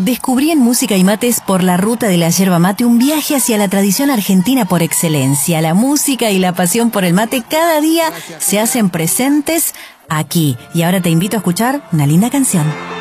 Descubrí en Música y Mates por la ruta de la yerba mate un viaje hacia la tradición argentina por excelencia. La música y la pasión por el mate cada día se hacen presentes aquí. Y ahora te invito a escuchar una linda canción.